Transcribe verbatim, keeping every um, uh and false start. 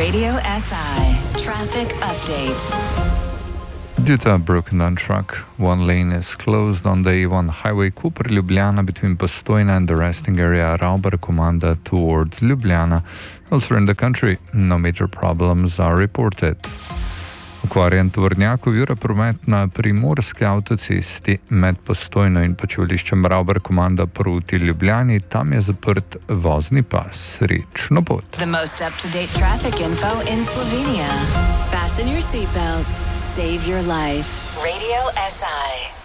Radio S I. Traffic update. Due to a broken down truck, one lane is closed on the A one highway Koper-Ljubljana between Postojna and the resting area Rauber-Komanda towards Ljubljana. Elsewhere in the country, no major problems are reported. Okvarjen tovornjak ovira promet na primorski avtocesti med Postojno in počivališčem Rauber-Komanda proti Ljubljani. Tam je zaprt vozni pas. Srečno pot. The most up-to-date traffic info in Slovenia. Fasten your seatbelt. Save your life. Radio S I.